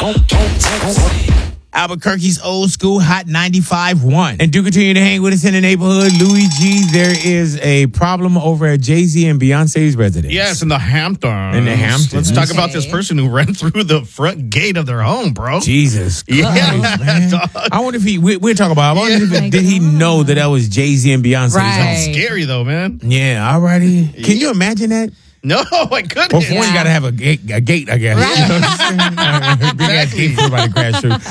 Albuquerque's old school hot 95.1. And do continue to hang with us in the neighborhood. Louis G, there is a problem over at Jay-Z and Beyonce's residence. Yes, in the Hamptons. Let's talk about this person who ran through the front gate of their home, bro. Jesus Christ, Yeah, man. dog. I wonder if we'll talk about it. I wonder if did he know that was Jay-Z and Beyonce's home? Scary, though, man. Yeah, alrighty. Can you imagine that? No, I couldn't. Well, for one, you got to have a gate, I guess. Right. You know what I'm saying? Big ass gate for somebody to crash through.